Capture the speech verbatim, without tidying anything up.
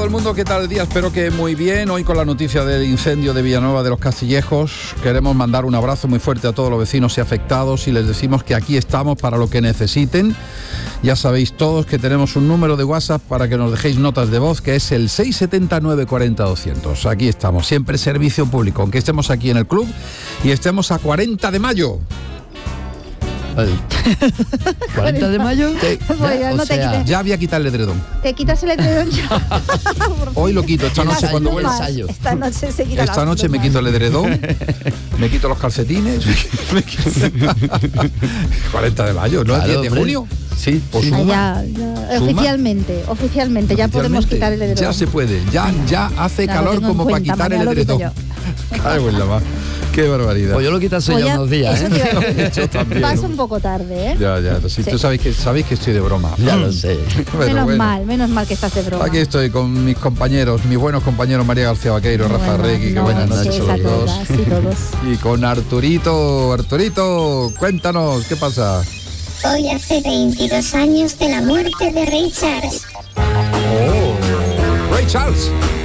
el mundo, ¿qué tal el día? Espero que muy bien. Hoy con la noticia del incendio de Villanueva de los Castillejos, queremos mandar un abrazo muy fuerte a todos los vecinos y afectados y les decimos que aquí estamos para lo que necesiten. Ya sabéis todos que tenemos un número de WhatsApp para que nos dejéis notas de voz, que es el seis siete nueve cuatro cero doscientos. Aquí estamos, siempre servicio público, aunque estemos aquí en el club y estemos a cuarenta de mayo. ¿cuarenta de mayo? Te, Pues ya, ya, no o te sea, quites. ya voy a quitar el edredón. Te quitas el edredón ya. Hoy lo quito, esta noche cuando vuelva. ensayo. Esta noche se quita Esta las noche me plumas. quito el edredón, me quito los calcetines. me quito- cuarenta de mayo, ¿no? Claro, diez de hombre. junio. Sí, Pues sí. Ah, suma. ya, ya, Suma. oficialmente, oficialmente, ya podemos Oficialmente, quitar el edredón. Ya se puede, ya, ya hace Ya lo calor tengo en como para cuenta, quitar el mañana lo quito edredón. Cago en la mar. Qué barbaridad. Pues yo lo quito hace Pues ya ya, unos días, eso ¿eh? te iba a decir. Yo también. Vas un poco tarde, ¿eh? Ya, ya, si Sí. tú sabéis que, sabéis que estoy de broma. Ya lo sé. Pero menos bueno. mal, menos mal que estás de broma. Aquí estoy con mis compañeros, mis buenos compañeros María García Vaqueiro, Rafa Buenas Regui, que buenas noches noches a a los dos. todas y todos. Y con Arturito, Arturito, cuéntanos, ¿qué pasa? Hoy hace veintidós años de la muerte de Ray Charles. Oh, Ray Charles.